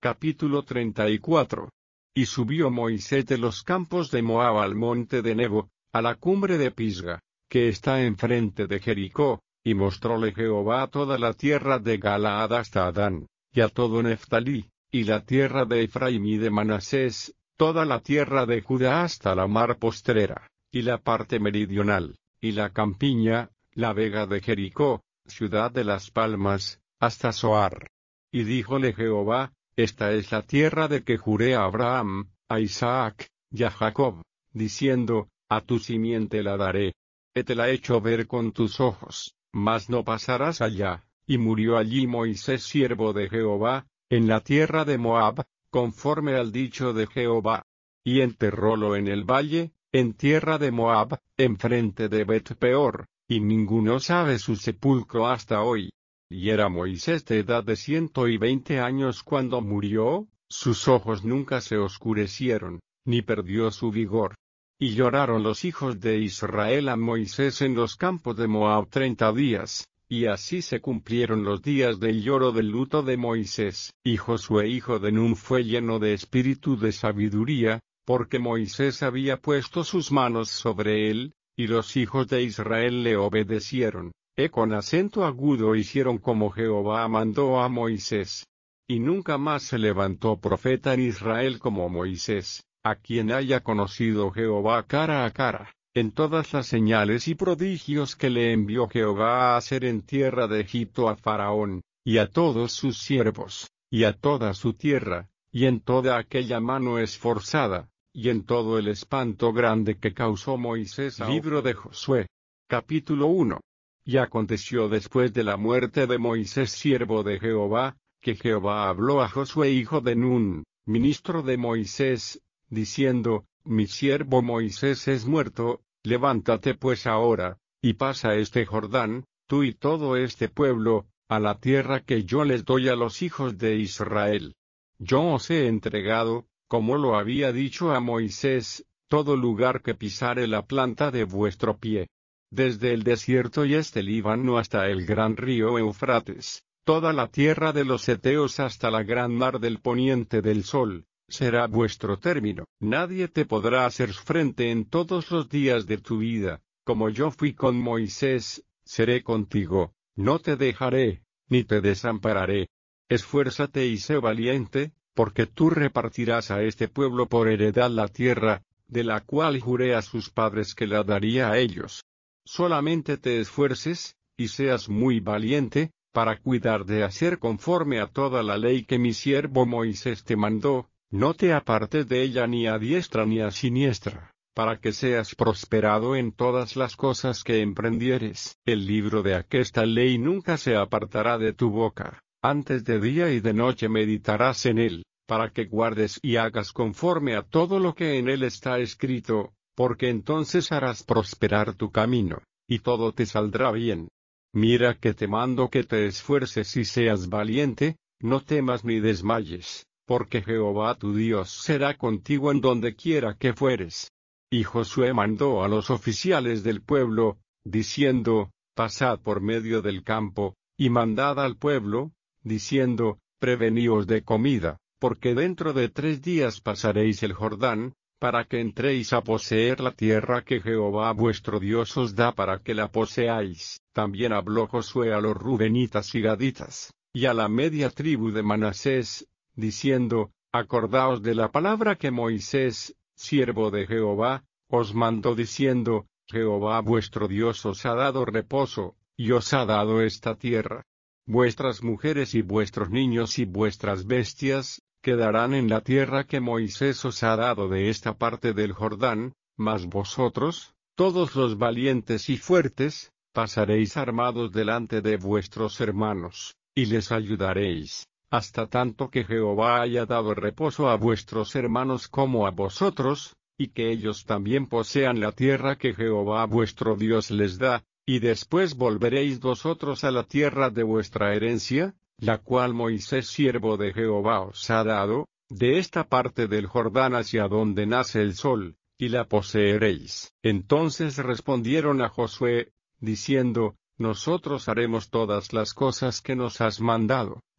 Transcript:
Capítulo 34. Y subió Moisés de los campos de Moab al monte de Nebo, a la cumbre de Pisga, que está enfrente de Jericó, y mostróle Jehová toda la tierra de Galaad hasta Adán, y a todo Neftalí, y la tierra de Efraín y de Manasés, toda la tierra de Judá hasta la mar postrera, y la parte meridional, y la campiña, la vega de Jericó, ciudad de las palmas, hasta Zoar. Y díjole Jehová: Esta es la tierra de que juré a Abraham, a Isaac, y a Jacob, diciendo: A tu simiente la daré. Te la he hecho ver con tus ojos, mas no pasarás allá. Y murió allí Moisés siervo de Jehová, en la tierra de Moab, conforme al dicho de Jehová. Y enterrólo en el valle, en tierra de Moab, enfrente de Bet-peor, y ninguno sabe su sepulcro hasta hoy. Y era Moisés de edad de 120 años cuando murió, sus ojos nunca se oscurecieron, ni perdió su vigor. Y lloraron los hijos de Israel a Moisés en los campos de Moab 30 días, y así se cumplieron los días del lloro del luto de Moisés. Y Josué hijo de Nun fue lleno de espíritu de sabiduría, porque Moisés había puesto sus manos sobre él, y los hijos de Israel le obedecieron. Con acento agudo hicieron como Jehová mandó a Moisés. Y nunca más se levantó profeta en Israel como Moisés, a quien haya conocido Jehová cara a cara, en todas las señales y prodigios que le envió Jehová a hacer en tierra de Egipto a Faraón, y a todos sus siervos, y a toda su tierra, y en toda aquella mano esforzada, y en todo el espanto grande que causó Moisés. Libro de Josué. Capítulo 1. Y aconteció después de la muerte de Moisés siervo de Jehová, que Jehová habló a Josué hijo de Nun, ministro de Moisés, diciendo: Mi siervo Moisés es muerto, levántate pues ahora, y pasa este Jordán, tú y todo este pueblo, a la tierra que yo les doy a los hijos de Israel. Yo os he entregado, como lo había dicho a Moisés, todo lugar que pisare la planta de vuestro pie. Desde el desierto y el Líbano hasta el gran río Eufrates, toda la tierra de los heteos hasta la gran mar del poniente del sol, será vuestro término. Nadie te podrá hacer frente en todos los días de tu vida. Como yo fui con Moisés, seré contigo, no te dejaré, ni te desampararé. Esfuérzate y sé valiente, porque tú repartirás a este pueblo por heredad la tierra, de la cual juré a sus padres que la daría a ellos. Solamente te esfuerces, y seas muy valiente, para cuidar de hacer conforme a toda la ley que mi siervo Moisés te mandó, no te apartes de ella ni a diestra ni a siniestra, para que seas prosperado en todas las cosas que emprendieres. El libro de aquesta ley nunca se apartará de tu boca, antes de día y de noche meditarás en él, para que guardes y hagas conforme a todo lo que en él está escrito, porque entonces harás prosperar tu camino, y todo te saldrá bien. Mira que te mando que te esfuerces y seas valiente, no temas ni desmayes, porque Jehová tu Dios será contigo en donde quiera que fueres. Y Josué mandó a los oficiales del pueblo, diciendo: Pasad por medio del campo, y mandad al pueblo, diciendo: Preveníos de comida, porque dentro de 3 días pasaréis el Jordán, para que entréis a poseer la tierra que Jehová vuestro Dios os da para que la poseáis. También habló Josué a los rubenitas y gaditas, y a la media tribu de Manasés, diciendo: Acordaos de la palabra que Moisés, siervo de Jehová, os mandó diciendo: Jehová vuestro Dios os ha dado reposo, y os ha dado esta tierra. Vuestras mujeres y vuestros niños y vuestras bestias quedarán en la tierra que Moisés os ha dado de esta parte del Jordán, mas vosotros, todos los valientes y fuertes, pasaréis armados delante de vuestros hermanos, y les ayudaréis, hasta tanto que Jehová haya dado reposo a vuestros hermanos como a vosotros, y que ellos también posean la tierra que Jehová vuestro Dios les da, y después volveréis vosotros a la tierra de vuestra herencia, la cual Moisés siervo de Jehová os ha dado, de esta parte del Jordán hacia donde nace el sol, y la poseeréis. Entonces respondieron a Josué, diciendo: Nosotros haremos todas las cosas que nos has mandado.